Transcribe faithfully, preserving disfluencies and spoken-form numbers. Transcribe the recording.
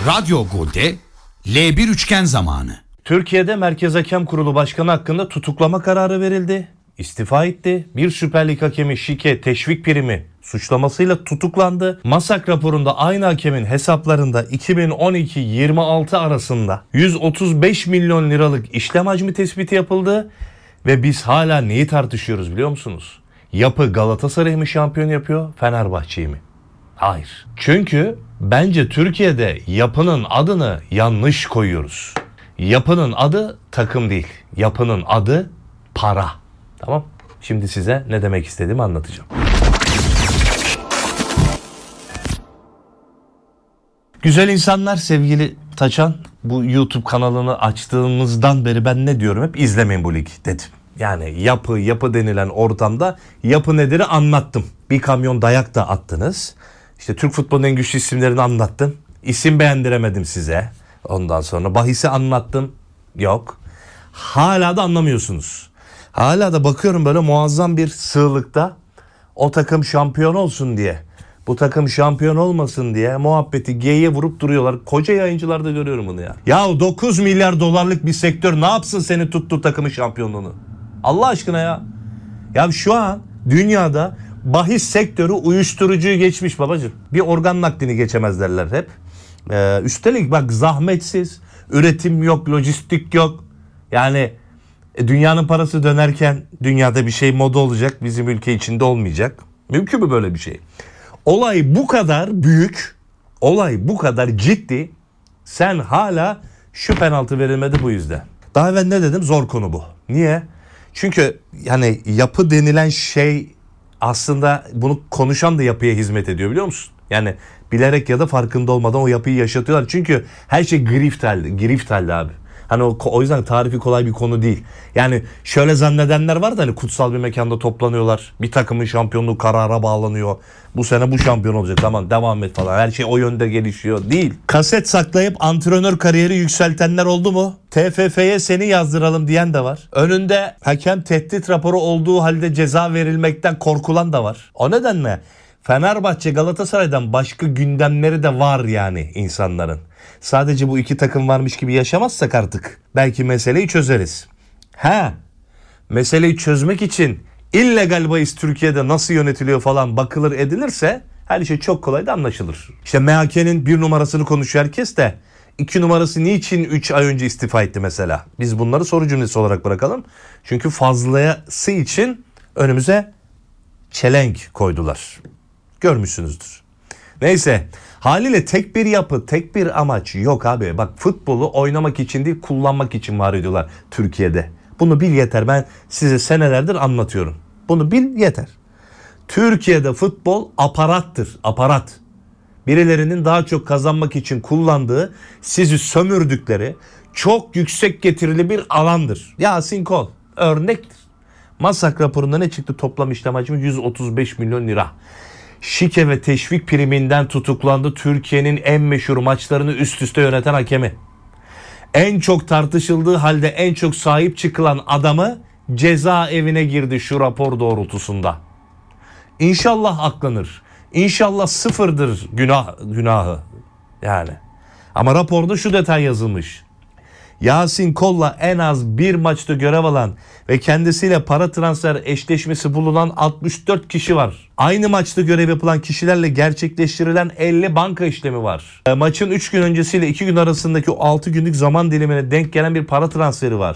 Radyo Gol'de L bir üçgen zamanı. Türkiye'de Merkez Hakem Kurulu Başkanı hakkında tutuklama kararı verildi. İstifa etti. Bir Süper Lig hakemi şike, teşvik primi suçlamasıyla tutuklandı. MASAK raporunda aynı hakemin hesaplarında iki bin on iki yirmi altı arasında yüz otuz beş milyon liralık işlem hacmi tespiti yapıldı. Ve biz hala neyi tartışıyoruz biliyor musunuz? Yapı Galatasaray'ı mı şampiyon yapıyor, Fenerbahçe'yi mi? Hayır. Çünkü bence Türkiye'de yapının adını yanlış koyuyoruz. Yapının adı takım değil. Yapının adı para. Tamam? Şimdi size ne demek istediğimi anlatacağım. Güzel insanlar, sevgili Taçan, bu YouTube kanalını açtığımızdan beri ben ne diyorum? Hep izlemeyin bu lig dedim. Yani yapı, yapı denilen ortamda yapı nedir'i anlattım. Bir kamyon dayak da attınız. İşte Türk futbolunun en güçlü isimlerini anlattım. İsim beğendiremedim size. Ondan sonra bahisi anlattım. Yok. Hala da anlamıyorsunuz. Hala da bakıyorum böyle muazzam bir sığlıkta o takım şampiyon olsun diye, bu takım şampiyon olmasın diye muhabbeti G'ye vurup duruyorlar. Koca yayıncılarda görüyorum bunu ya. Ya dokuz milyar dolarlık bir sektör ne yapsın seni tuttu takımın şampiyonluğunu? Allah aşkına ya. Ya şu an dünyada bahis sektörü uyuşturucuyu geçmiş babacığım. Bir organ naklini geçemez derler hep. Ee, üstelik bak zahmetsiz, üretim yok, lojistik yok. Yani e, dünyanın parası dönerken dünyada bir şey moda olacak, bizim ülke içinde olmayacak. Mümkün mü böyle bir şey? Olay bu kadar büyük, olay bu kadar ciddi. Sen hala şu penaltı verilmedi bu yüzden. Daha evvel ne dedim? Zor konu bu. Niye? Çünkü yani yapı denilen şey aslında bunu konuşan da yapıya hizmet ediyor biliyor musun? Yani bilerek ya da farkında olmadan o yapıyı yaşatıyorlar. Çünkü her şey grift halde, grift halde abi. Hani o, o yüzden tarifi kolay bir konu değil. Yani şöyle zannedenler var da hani kutsal bir mekanda toplanıyorlar. Bir takımın şampiyonluğu karara bağlanıyor. Bu sene bu şampiyon olacak, tamam devam et falan. Her şey o yönde gelişiyor. Değil. Kaset saklayıp antrenör kariyeri yükseltenler oldu mu? T F F'ye seni yazdıralım diyen de var. Önünde hakem tehdit raporu olduğu halde ceza verilmekten korkulan da var. O nedenle Fenerbahçe Galatasaray'dan başka gündemleri de var yani insanların. Sadece bu iki takım varmış gibi yaşamazsak artık belki meseleyi çözeriz. Ha, meseleyi çözmek için illegal bahis Türkiye'de nasıl yönetiliyor falan bakılır edilirse her şey çok kolay da anlaşılır. İşte M H K'nin bir numarasını konuşuyor herkes de iki numarası niçin üç ay önce istifa etti mesela? Biz bunları soru cümlesi olarak bırakalım. Çünkü fazlası için önümüze çelenk koydular. Görmüşsünüzdür. Neyse, haliyle tek bir yapı, tek bir amaç yok abi. Bak, futbolu oynamak için değil, kullanmak için var ediyorlar Türkiye'de. Bunu bil yeter. Ben size senelerdir anlatıyorum. Bunu bil yeter. Türkiye'de futbol aparattır, aparat. Birilerinin daha çok kazanmak için kullandığı, sizi sömürdükleri çok yüksek getirili bir alandır. Yasin Kol örnektir. MASAK raporunda ne çıktı? Toplam işlem hacmi yüz otuz beş milyon lira. Şike ve teşvik priminden tutuklandı Türkiye'nin en meşhur maçlarını üst üste yöneten hakemi. En çok tartışıldığı halde en çok sahip çıkılan adamı cezaevine girdi şu rapor doğrultusunda. İnşallah aklanır. İnşallah sıfırdır günah, günahı. Yani. Ama raporda şu detay yazılmış. Yasin Kol'la en az bir maçta görev alan ve kendisiyle para transfer eşleşmesi bulunan altmış dört kişi var. Aynı maçta görev yapılan kişilerle gerçekleştirilen elli banka işlemi var. E, maçın üç gün öncesiyle iki gün arasındaki o altı günlük zaman dilimine denk gelen bir para transferi var.